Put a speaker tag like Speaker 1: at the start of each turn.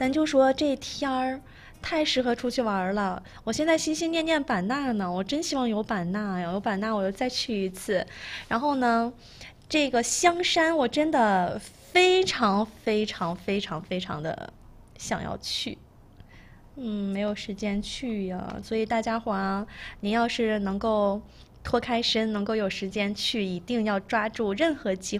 Speaker 1: 人就说这天儿太适合出去玩了。我现在心心念念版纳呢，我真希望有版纳呀，有版纳我就再去一次。然后呢，这个香山我真的非常非常非常非常的想要去。没有时间去呀，所以大家伙啊，您要是能够脱开身，能够有时间去，一定要抓住任何机会。